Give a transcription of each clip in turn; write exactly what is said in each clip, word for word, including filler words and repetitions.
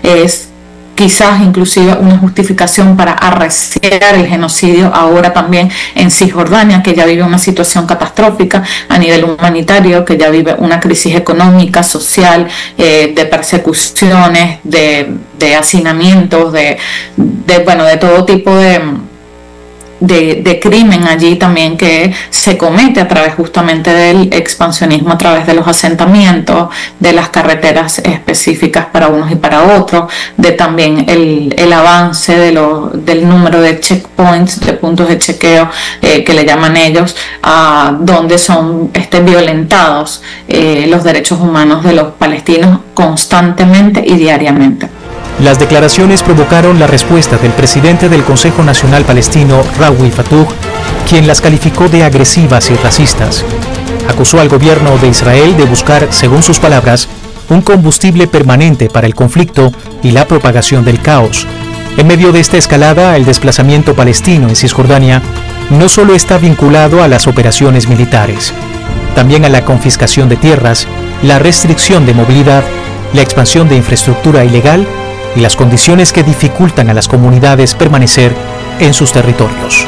es quizás inclusive una justificación para arreciar el genocidio ahora también en Cisjordania, que ya vive una situación catastrófica a nivel humanitario, que ya vive una crisis económica, social, eh, de persecuciones, de, de hacinamientos, de, de, bueno, de todo tipo de... De, de crimen allí también que se comete a través justamente del expansionismo, a través de los asentamientos, de las carreteras específicas para unos y para otros, de también el, el avance de lo, del número de checkpoints, de puntos de chequeo eh, que le llaman ellos, a donde son este, violentados eh, los derechos humanos de los palestinos constantemente y diariamente. Las declaraciones provocaron la respuesta del presidente del Consejo Nacional Palestino, Rawi Fatouh, quien las calificó de agresivas y racistas. Acusó al gobierno de Israel de buscar, según sus palabras, un combustible permanente para el conflicto y la propagación del caos. En medio de esta escalada, el desplazamiento palestino en Cisjordania no solo está vinculado a las operaciones militares, también a la confiscación de tierras, la restricción de movilidad, la expansión de infraestructura ilegal y las condiciones que dificultan a las comunidades permanecer en sus territorios.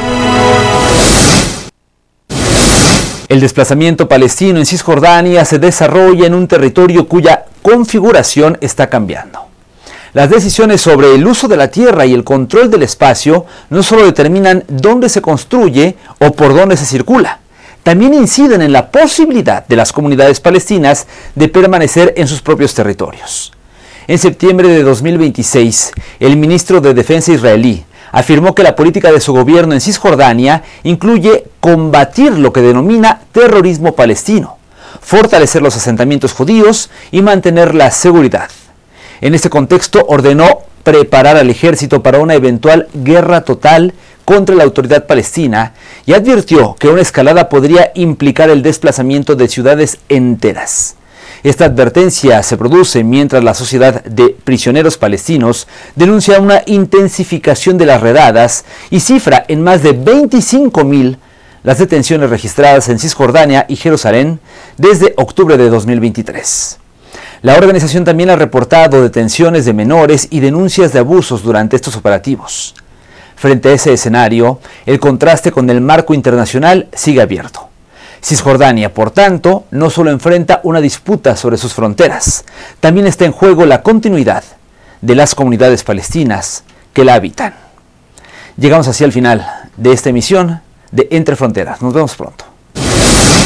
El desplazamiento palestino en Cisjordania se desarrolla en un territorio cuya configuración está cambiando. Las decisiones sobre el uso de la tierra y el control del espacio no solo determinan dónde se construye o por dónde se circula, también inciden en la posibilidad de las comunidades palestinas de permanecer en sus propios territorios. En septiembre de dos mil veintiséis, el ministro de Defensa israelí afirmó que la política de su gobierno en Cisjordania incluye combatir lo que denomina terrorismo palestino, fortalecer los asentamientos judíos y mantener la seguridad. En este contexto, ordenó preparar al ejército para una eventual guerra total contra la autoridad palestina y advirtió que una escalada podría implicar el desplazamiento de ciudades enteras. Esta advertencia se produce mientras la Sociedad de Prisioneros Palestinos denuncia una intensificación de las redadas y cifra en más de veinticinco mil las detenciones registradas en Cisjordania y Jerusalén desde octubre de dos mil veintitrés. La organización también ha reportado detenciones de menores y denuncias de abusos durante estos operativos. Frente a ese escenario, el contraste con el marco internacional sigue abierto. Cisjordania, por tanto, no solo enfrenta una disputa sobre sus fronteras, también está en juego la continuidad de las comunidades palestinas que la habitan. Llegamos así al final de esta emisión de Entre Fronteras. Nos vemos pronto.